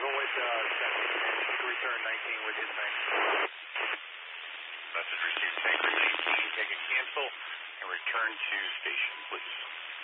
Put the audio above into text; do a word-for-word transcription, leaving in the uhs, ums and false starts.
with uh, return nineteen with you, thanks. Message received, Tanker nineteen, take a cancel and return to station, please.